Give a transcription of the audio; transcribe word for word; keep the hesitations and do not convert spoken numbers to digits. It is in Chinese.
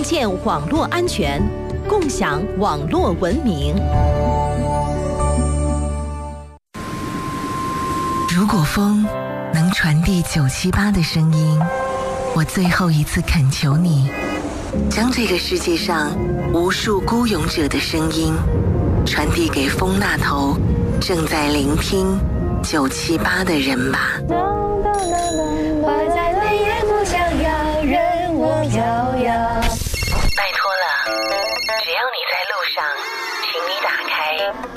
共建网络安全，共享网络文明。 如果风能传递九七八的声音，我最后一次恳求你，将这个世界上无数孤勇者的声音传递给风那头正在聆听九七八的人吧。